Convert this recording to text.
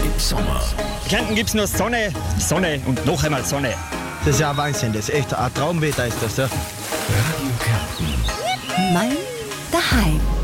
im Sommer. Kärnten gibt's nur Sonne, Sonne und noch einmal Sonne. Das ist ja Wahnsinn, das ist echt ein Traumwetter ist das. Ja. Radio Kärnten. Mein Daheim.